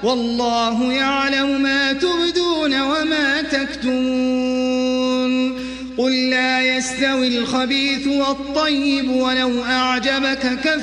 والله يعلم ما تبدون وما تكتمون قل لا يستوي الخبيث والطيب ولو أعجبك كثير